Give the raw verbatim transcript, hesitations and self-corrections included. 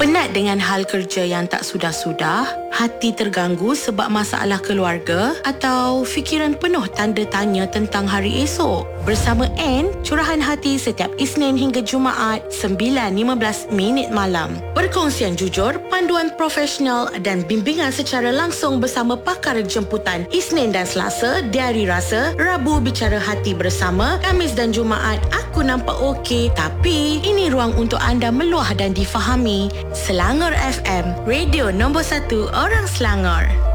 Penat dengan hal kerja yang tak sudah-sudah? Hati terganggu sebab masalah keluarga? Atau fikiran penuh tanda tanya tentang hari esok? Bersama Anne, Curahan Hati setiap Isnin hingga Jumaat sembilan lima belas minit malam. Perkongsian jujur, panduan profesional dan bimbingan secara langsung bersama pakar jemputan Isnin dan Selasa, Diari Rasa, Rabu Bicara Hati bersama, Khamis dan Jumaat Aku Nampak Okey, tapi ini ruang untuk anda meluah dan difahami. Selangor F M, radio nombor satu orang Selangor.